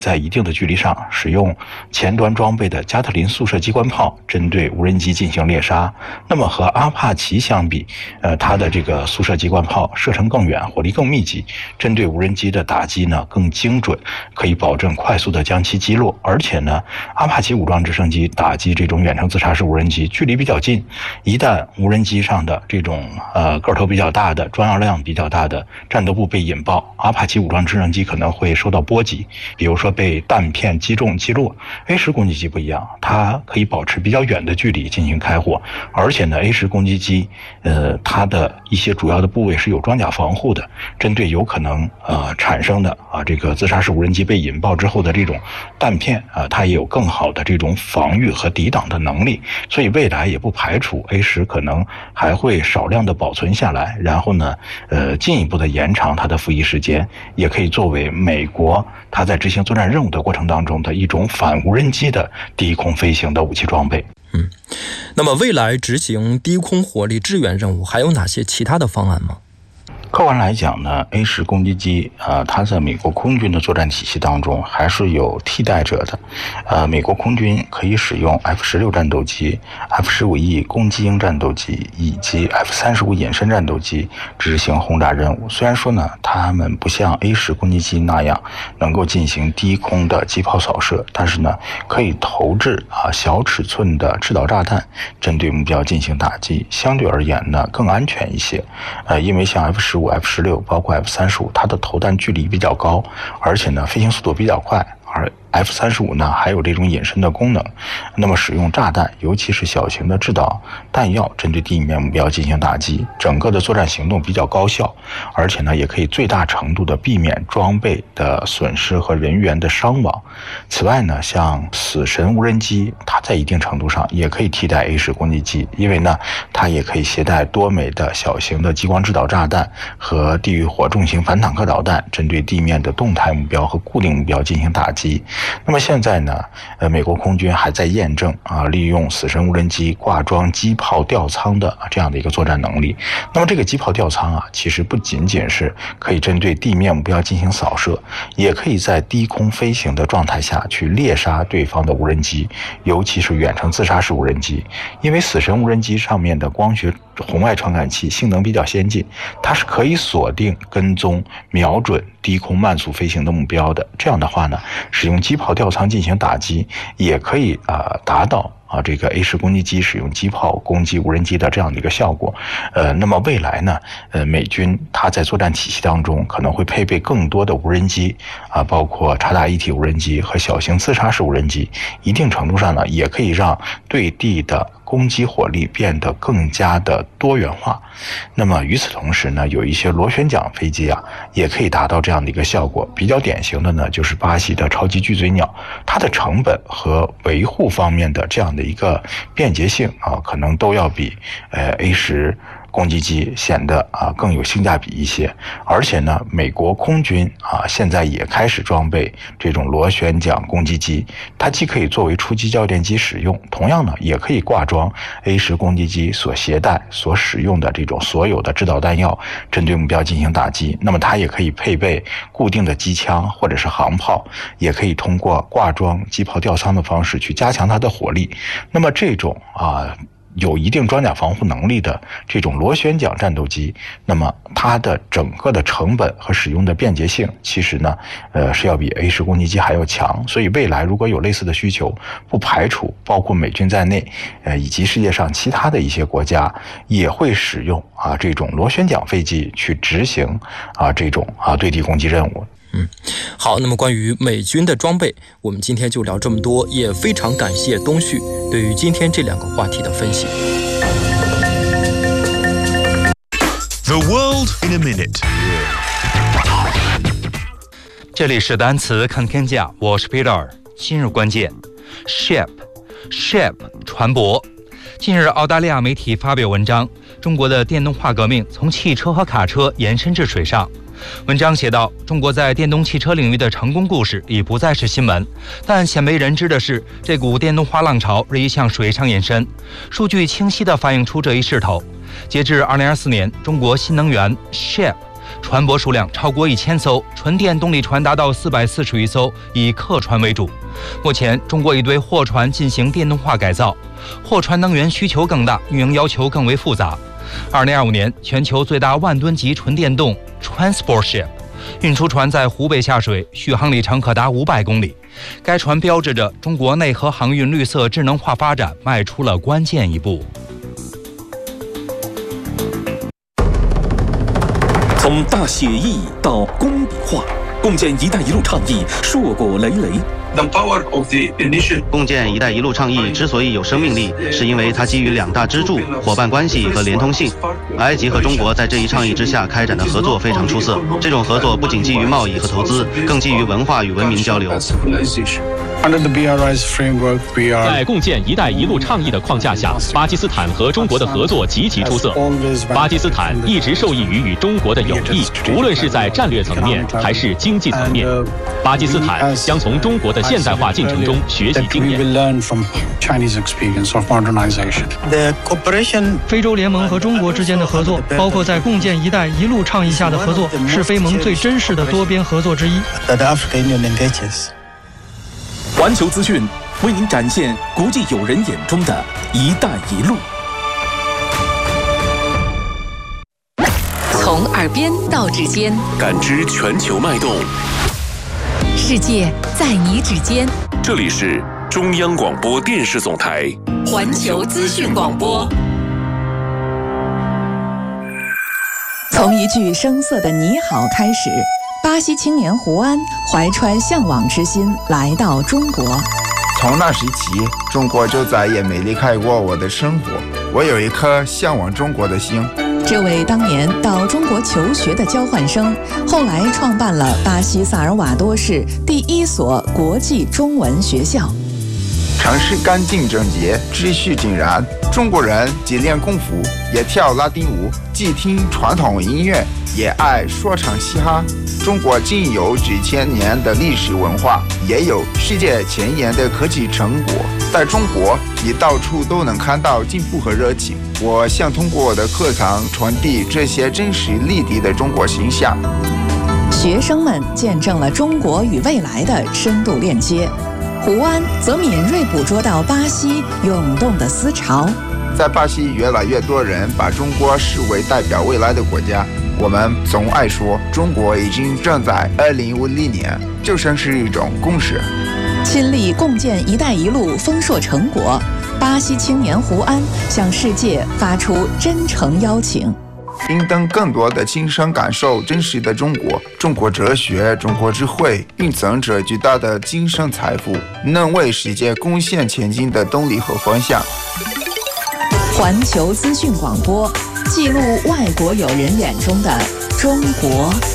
在一定的距离上使用前端装备的加特林速射机关炮针对无人机进行猎杀。那么和阿帕奇相比，它的这个速射机关炮射程更远，火力更密集，针对无人机的打击呢更精准，可以保证快速的将其击落。而且呢，阿帕奇武装直升机打击这种远程自杀式无人机距离比较近，一旦无人机上的这种个头比较大的、装药量比较大的战斗部被引爆，阿帕奇武装直升机可能会受到波及，比如说被弹片击中击落。A10攻击机不一样，它可以保持比较远的距离进行开火，而且呢 A10攻击机它的一些主要的部位是有装甲防护的，针对有可能产生的这个自杀式无人机被引爆之后的这种弹片它也有更好的这种防御和抵挡的能力，所以未来也不排除 A10可能还会少量的保存下来，然后呢进一步的延长它的服役时间，也可以作为美国它在执行作战任务的过程当中的一种反无人机的低空飞行的武器装备。 那么未来执行低空火力支援任务还有哪些其他的方案吗？ 客观来讲呢 ，A10攻击机它在美国空军的作战体系当中还是有替代者的。美国空军可以使用 F-16战斗机、F-15E 攻击鹰战斗机以及 F-35隐身战斗机执行轰炸任务。虽然说呢，它们不像 A10攻击机那样能够进行低空的机炮扫射，但是呢，可以投掷小尺寸的制导炸弹，针对目标进行打击。相对而言呢，更安全一些。因为像 F-15、F-16包括 F-35，它的投弹距离比较高，而且呢飞行速度比较快，而F-35呢还有这种隐身的功能，那么使用炸弹，尤其是小型的制导弹药，针对地面目标进行打击，整个的作战行动比较高效，而且呢也可以最大程度的避免装备的损失和人员的伤亡。此外呢，像死神无人机，它在一定程度上也可以替代 A10攻击机，因为呢它也可以携带多枚的小型的激光制导炸弹和地狱火重型反坦克导弹，针对地面的动态目标和固定目标进行打击。那么现在呢，美国空军还在验证利用死神无人机挂装机炮吊舱的这样的一个作战能力。那么这个机炮吊舱其实不仅仅是可以针对地面目标进行扫射，也可以在低空飞行的状态下去猎杀对方的无人机，尤其是远程自杀式无人机。因为死神无人机上面的光学红外传感器性能比较先进，它是可以锁定、跟踪、瞄准低空慢速飞行的目标的。这样的话呢，使用机炮吊舱进行打击，也可以达到这个 A10攻击机使用机炮攻击无人机的这样的一个效果。那么未来呢，美军它在作战体系当中可能会配备更多的无人机包括察打一体无人机和小型自杀式无人机，一定程度上呢，也可以让对地的攻击火力变得更加的多元化。那么与此同时呢，有一些螺旋桨飞机也可以达到这样的一个效果。比较典型的呢，就是巴西的超级巨嘴鸟，它的成本和维护方面的这样的一个便捷性可能都要比A10攻击机显得更有性价比一些。而且呢，美国空军现在也开始装备这种螺旋桨攻击机，它既可以作为出击教练机使用，同样呢也可以挂装 A10攻击机所携带所使用的这种所有的制导弹药，针对目标进行打击。那么它也可以配备固定的机枪或者是航炮，也可以通过挂装机炮吊舱的方式去加强它的火力。那么这种有一定装甲防护能力的这种螺旋桨战斗机，那么它的整个的成本和使用的便捷性，其实呢，是要比 A10攻击机还要强。所以未来如果有类似的需求，不排除包括美军在内，以及世界上其他的一些国家也会使用这种螺旋桨飞机去执行这种对地攻击任务。 好，那么关于美军的装备，我们今天就聊这么多，也非常感谢东旭对于今天这两个话题的分析。 The world in a minute。 这里是单词看天下，我是 Peter。今日关键 ship 船舶。近日，澳大利亚媒体发表文章，中国的电动化革命从汽车和卡车延伸至水上。文章写道，中国在电动汽车领域的成功故事已不再是新闻，但鲜为人知的是，这股电动化浪潮日益向水上延伸。数据清晰地反映出这一势头。截至2024年，中国新能源 SHIP 船舶数量超过1000艘，纯电动力船达到440余艘，以客船为主。目前，中国已对货船进行电动化改造，货船能源需求更大，运营要求更为复杂。2025年，全球最大万吨级纯电动 Transport Ship 运输船在湖北下水，续航里程可达500公里。该船标志着中国内河航运绿色智能化发展迈出了关键一步。 从大写意到工笔画，共建“一带一路”倡议硕果累累。 共建“一带一路”倡议之所以有生命力，是因为它基于2大支柱：伙伴关系和连通性。埃及和中国在这一倡议之下开展的合作非常出色。这种合作不仅基于贸易和投资，更基于文化与文明交流。 在共建“一带一路”倡议的框架下，巴基斯坦和中国的合作极其出色。巴基斯坦一直受益于与中国的友谊，无论是在战略层面还是经济层面。巴基斯坦将从中国的现代化进程中学习经验。 非洲联盟和中国之间的合作，包括在共建“一带一路”倡议下的合作，是非盟最真实的多边合作之一。 环球资讯为您展现国际友人眼中的“一带一路”。 从耳边到指尖， 感知全球脉动。 世界在你指尖。 这里是中央广播电视总台环球资讯广播。从一句生涩的你好开始，巴西青年胡安怀揣向往之心来到中国。 从那时起，中国就再也没离开过我的生活。我有一颗向往中国的心。 这位当年到中国求学的交换生，后来创办了巴西萨尔瓦多市第1所国际中文学校。 城市干净整洁，秩序井然。中国人既练功夫，也跳拉丁舞，既听传统音乐，也爱说唱嘻哈。中国既有几千年的历史文化，也有世界前沿的科技成果。在中国，你到处都能看到进步和热情。我想通过我的课堂传递这些真实立体的中国形象。 学生们见证了中国与未来的深度链接。胡安则敏锐捕捉到巴西涌动的思潮。 在巴西，越来越多人把中国视为代表未来的国家。我们总爱说，中国已经正在2050年，就像是一种共识。 亲历共建“一带一路”丰硕成果，巴西青年胡安向世界发出真诚邀请。 应当更多的亲身感受真实的中国，中国哲学、中国智慧蕴藏着巨大的精神财富，能为世界贡献前进的动力和方向。 环球资讯广播，记录外国友人眼中的中国。